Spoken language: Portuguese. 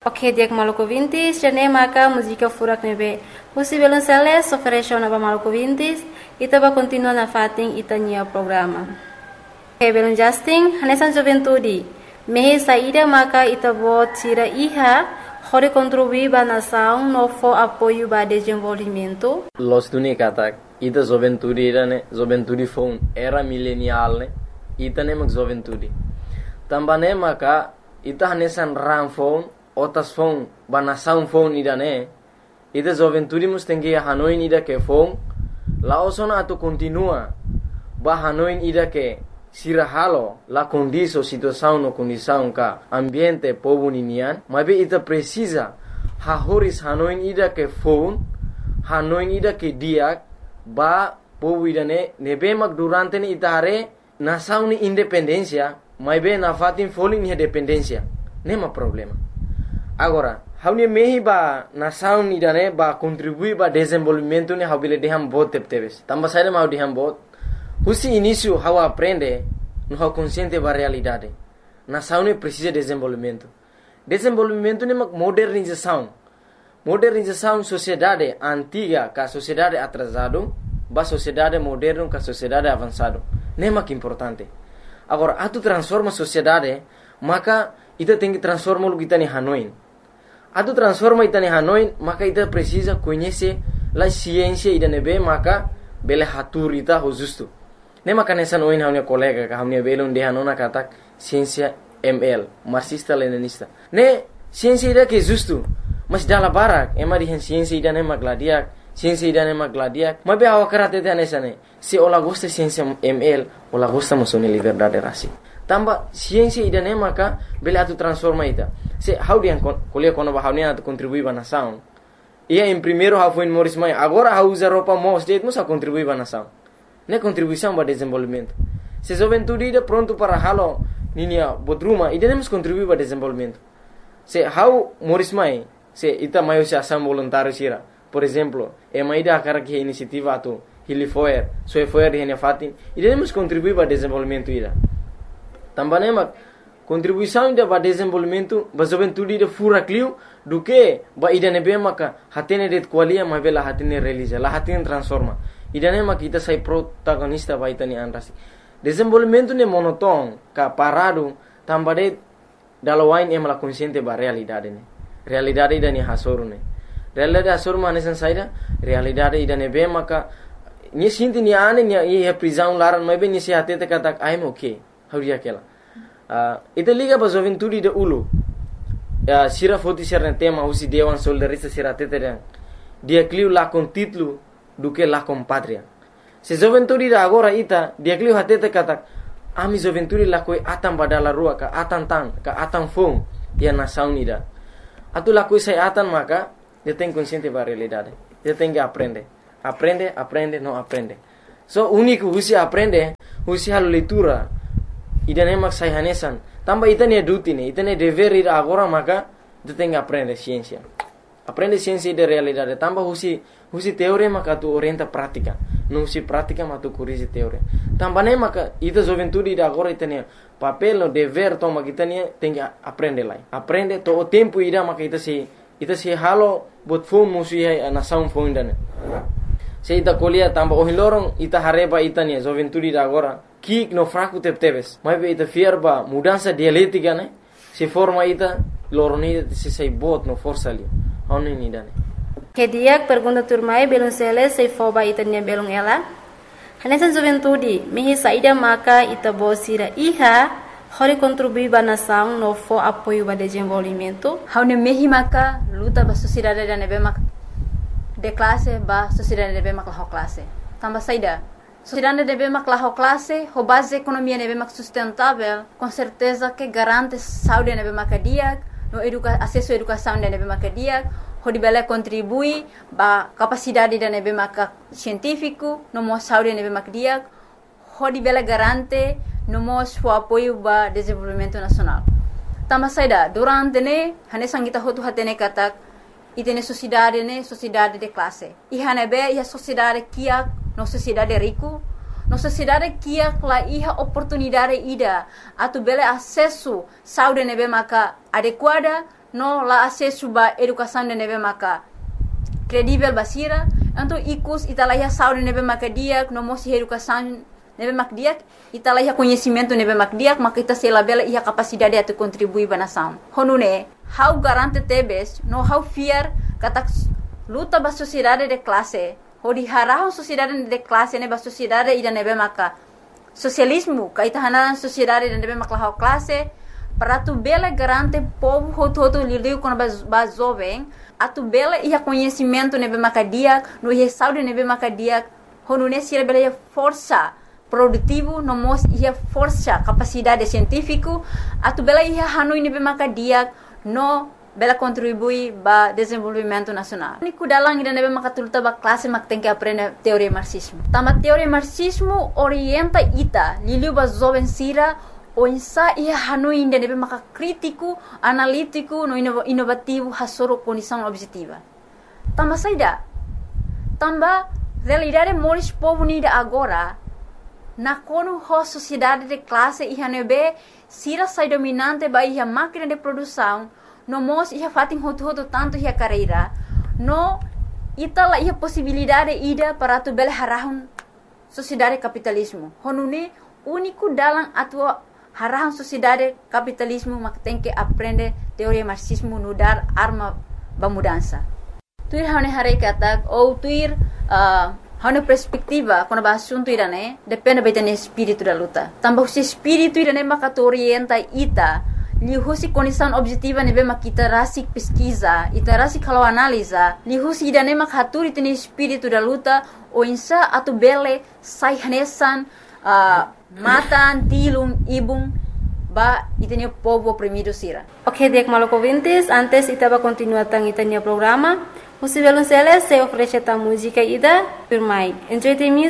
Ok, diak Maluku Vintis, jane maka música furak nebe. Husi Belonceles ofereceu na Maluku Vintis, ita ba continua na fating ita nia programa. Ok, Belon Justin, hanesan juventude. Mehe saída maka ita bot tira iha, hore contribuir ba nação no for apoio ba desenvolvimento. Los tuni katak, ita juventude phone era milenial ne, ita ne mak juventude. Tambane maka ita hanesan ram phone, otas phone ba nação phone ida ne, ita juventude mus tengi Hanoi ida ke phone, laosona atu continua ba Hanoi ida ke sirahalo la condição situação no condição ka ambiente povo ninian, mas ita precisa hahoris Hanoi ida ke phone, Hanoi ida ke diak ba povo ida ne nebe mak durante ni ita hare nação ni independência, mas na fatin foling ni dependência, nema problema. Agora, haune mehi ba nação ida ne ba contribuir ba desenvolvimento ni habile deham bot tepteves. Tamba saída mau deham bot. Husi início how aprende, no how consciente ba realidade. Nação ne precisa de desenvolvimento. Desenvolvimento ne mak modernização. Modernização sociedade antiga ka sociedade atrasado, ba sociedade moderno ka sociedade avançado. Ne mak importante. Agora, atu transforma sociedade, maka ita tem que transformar o kita ni Hanoi. Atu transforma ita ni Hanoi, maka ita precisa conhecer la ciência ida nebe, maka bele hatur ita ho justo. Ne maka nessa noin haunia colega ka haunia belon de hanona katak ciência ML, marxista leninista. Ne ciência ida que justo, mas dala barak, ema di ciência ida ne magladiak, ciência ida ne magladiak. Mas be hawa karate te nessa ne. Se ola gosta ciência ML, ola gosta mosone liberdade rasi. Tamba ciência ida ne maka bele atu transforma ita. Se how dia kuliah kono ba haunia atu contribui ba nação. Ia em primeiro how foi em Morris Mai, agora how usa roupa mos, det musa contribui ba nação. Ne contribuição para desenvolvimento. Se juventude ida pronto para halo ninia bodruma, ida nemos contribuir para desenvolvimento. Se how Morris Mai, se ita maio se ação voluntário sira. Por exemplo, e mai da cara que iniciativa atu Hilifoer, Soefoer di fatin, ida nemos contribuir para desenvolvimento ida. Também mak contribuição ida para desenvolvimento, ba juventude ida fura clio do que ba ida nebe maka hatene det qualia ma bela hatene realiza, la hatene transforma. Ida ne mak ita sai protagonista ba ita ni anrasi. Desenvolvimento ne monoton ka parado tambade dalawain em la consciente ba realidade ne. Realidade ida ni hasoru ne. Realidade hasoru ma nesan saida, realidade ida nebe maka ni sinti ni ane ni e prisão laran ma be ni se hatete katak I'm okay. How dia kela. Ita liga ba juventude de ulu. Sira foti serna tema usi dewan soldarista sira tete dan. Dia clio la con título do que la con patria. Se juventude da agora ita dia clio hatete katak ami juventude la koi atan badala rua ka atan tan ka atan fong dia nação nida. Atu la koi sai atan maka dia tem consciente ba realidade. Dia tem que aprender. Aprende, não aprende. So único usi aprende, usi halu leitura. Ida nemak sai hanesan. Tamba ita ne duty ne, ita ne dever ida agora maka dia tem que aprender ciência. Aprende ciência de realidade. Tamba husi teoria maka tu orienta prática. Não husi prática maka tu corrige teoria. Tamba ne maka ita juventude ida agora ita ne papel no dever toma kita ne tem que aprender lá. Aprende to o tempo ida maka ita se halo bot phone musi a nação phone dane. Se ita colia tamba o hilorong ita hareba ita ne juventude ida agora kik no fraco tepteves. Mas ita fierba mudança dialética ne. Se forma ita loroni se sai bot no força ali. Ono ini dane. Kediak pergunta turmai belum sele sei foba itanya belum ela. Hanesan juventude mehi saída maka ita bosira iha hori contribuir ba nação no for apoio ba desenvolvimento. Haune mehi maka luta ba sociedade da nebe mak de classe ba sociedade nebe mak la classe. Tamba saída. Sociedade nebe mak la classe, ho base economia nebe mak sustentável, com certeza que garante saúde nebe mak diak, no acesso à educação da nebe mak diak. Hodi bela contribui ba capacidade da nebe maka científico no mo saúde nebe mak diak hodi bela garante no mo o apoio ba desenvolvimento nacional. Tama saida durante ne hane sangita hotu hatene katak itene sociedade de classe. Iha nebe iha sociedade kia no sociedade rico, no sociedade kia la iha oportunidade ida atu bela acesso saúde nebe maka adequada no la acesso ba educação de nebe maka credível basira, então ikus italaya saúde nebe maka diak, no mosi educação nebe mak diak, italaya conhecimento nebe mak diak, maka ita se labela ia capacidade de contribuir ba nação. Honune, how garante tebes, no how fear katak luta ba sociedade de classe, ho di harahon sociedade de classe ne ba sociedade ida nebe maka socialismo, kaita hanaran sociedade de nebe maka classe, para tu bela garante povo hoto liu quando ba jovem, a tu bela ia conhecimento nebe maka diak, no ia saúde nebe maka diak, honune sira bela ia força produtivo, no mos ia força capacidade científico, a tu bela ia hanui nebe maka diak, no bela contribui ba desenvolvimento nacional. Ni kudalang ida nebe maka tuluta ba classe mak tem que aprender teoria marxismo. Tama teoria marxismo orienta ita liliu ba jovem sira o insa ia hanui ida nebe maka crítico, analítico, no inovativo hasoro condição objetiva. Tamba saida. Tamba realidade moris povo nida agora na kono ho sociedade de classe ia nebe sira sai dominante ba ia máquina de produção no mos ia fatin hoto tanto ia carreira no itala ia possibilidade ida para tu bel harahun sociedade capitalismo honune único dalam atua harahun sociedade capitalismo mak tem que aprender teoria marxismo no dar arma ba mudança tuir hane hare katak ou tuir hane perspectiva quando ba assunto irane depende betene espírito da luta tambah se espírito irane maka orienta ita lihusi condição objetiva nebe makita rasik pesquisa ita rasik kalau analisa lihusi idane mak haturi tene espírito da luta o insa atu bele sai hanesan matan tilum ibung ba itene povo oprimido sira. Ok, Diak Maloko Vintis, antes itaba continuar tang itanya programa. Musivelun Celes se oferece ta música ida per mai. Enjoy the music.